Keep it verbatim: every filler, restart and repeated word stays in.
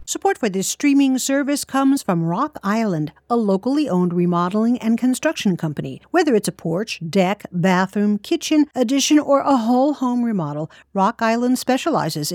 Support for this streaming service comes from Rock Island, a locally owned remodeling and construction company. Whether it's a porch, deck, bathroom, kitchen, addition, or a whole home remodel, Rock Island specializes